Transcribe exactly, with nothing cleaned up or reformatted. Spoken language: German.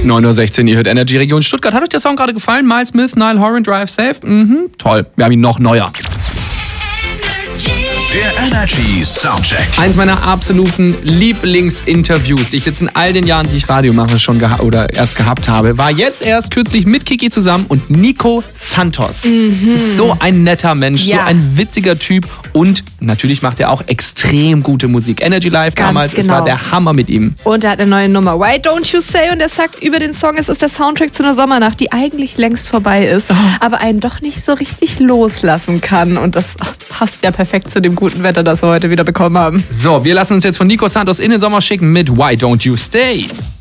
neun Uhr sechzehn, ihr hört Energy Region Stuttgart. Hat euch der Song gerade gefallen? Miles Smith, Niall Horan, Drive Safe? Mhm, toll. Wir haben ihn noch neuer. Der Energy Soundcheck. Eins meiner absoluten Lieblingsinterviews, die ich jetzt in all den Jahren, die ich Radio mache, schon geha- oder erst gehabt habe, war jetzt erst kürzlich mit Kiki zusammen und Nico Santos. Mhm. So ein netter Mensch, ja. so ein witziger Typ und natürlich macht er auch extrem gute Musik. Energy Live Ganz damals, genau. es war der Hammer mit ihm. Und er hat eine neue Nummer, Why Don't You Say? Und er sagt über den Song, es ist der Soundtrack zu einer Sommernacht, die eigentlich längst vorbei ist, oh. aber einen doch nicht so richtig loslassen kann. Und das passt ja perfekt zu dem guten Wetter, das wir heute wieder bekommen haben. So, wir lassen uns jetzt von Nico Santos in den Sommer schicken mit Why Don't You Stay?